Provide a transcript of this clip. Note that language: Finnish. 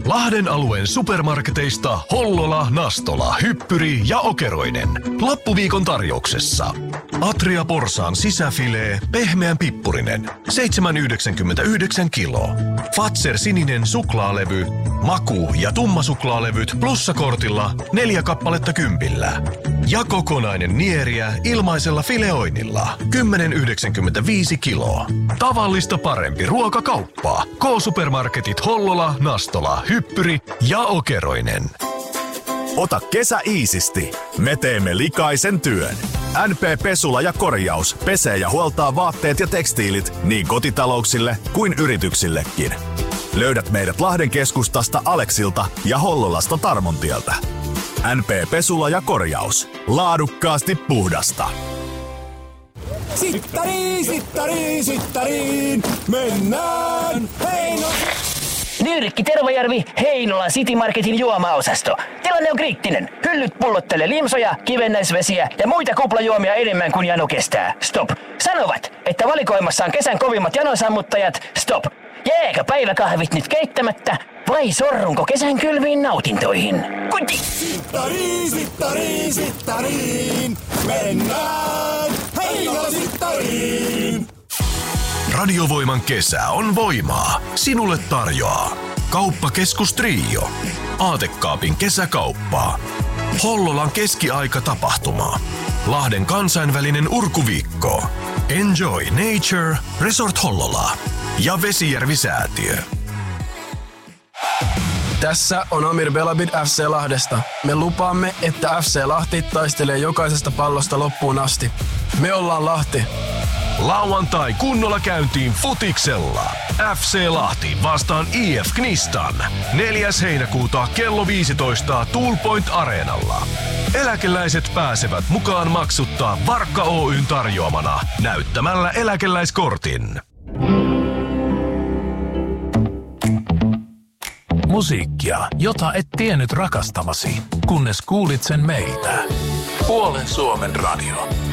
Lahden alueen supermarketeista Hollola, Nastola, Hyppyri ja Okeroinen. Loppuviikon tarjouksessa. Atria porsaan sisäfilee, pehmeän pippurinen, 7,99 kilo. Fazer sininen suklaalevy, maku- ja tummasuklaalevyt plussakortilla 4 kappaletta 10. Ja kokonainen nieriä ilmaisella fileoinnilla 10,95 kiloa. Tavallista parempi ruokakauppa. K-supermarketit Hollola, Nastola, Hyppyri ja Okeroinen. Ota kesä iisisti. Me teemme likaisen työn. NP Pesula ja Korjaus pesee ja huoltaa vaatteet ja tekstiilit niin kotitalouksille kuin yrityksillekin. Löydät meidät Lahden keskustasta Aleksilta ja Hollolasta Tarmontieltä. NP Pesula ja Korjaus. Laadukkaasti puhdasta. Sittariin, mennään Nyrkki Tervajärvi, Heinolan City Marketin juomaosasto. Tilanne on kriittinen. Hyllyt pullottelee limsoja, kivennäisvesiä ja muita kuplajuomia enemmän kuin jano kestää. Stop. Sanovat, että valikoimassa on kesän kovimmat janosammuttajat. Stop. Jääkö päiväkahvit nyt keittämättä vai sorrunko kesän kylmiin nautintoihin? Kuti! Sittariin, mennään Heinolan Sittariin! Radiovoiman kesä on voimaa. Sinulle tarjoaa Kauppakeskus Trio, Aatekaapin kesäkauppaa, Hollolan keskiaikatapahtuma, Lahden kansainvälinen urkuviikko, Enjoy Nature, Resort Hollola ja Vesijärvi-säätiö. Tässä on Amir Belabid FC Lahdesta. Me lupaamme, että FC Lahti taistelee jokaisesta pallosta loppuun asti. Me ollaan Lahti. Lauantai kunnolla käyntiin futiksella. FC Lahti vastaan IF Knistan. 4. heinäkuuta kello 15 Tool Point Areenalla. Eläkeläiset pääsevät mukaan maksuttaa Varkka Oyn tarjoamana näyttämällä eläkeläiskortin. Musiikkia, jota et tiennyt rakastavasi, kunnes kuulit sen meiltä. Puolen Suomen radio.